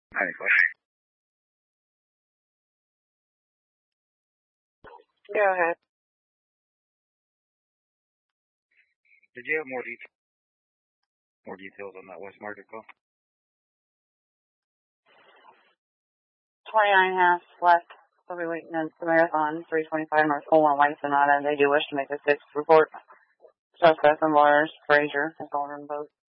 Anyway. Go ahead. Did you have more details on that West Market call? 29.5 left. They'll be waiting in the Marathon, 325 North Cole on White Sonata. They do wish to make a 6th report. Suspect and lawyers, Frazier, has ordered both.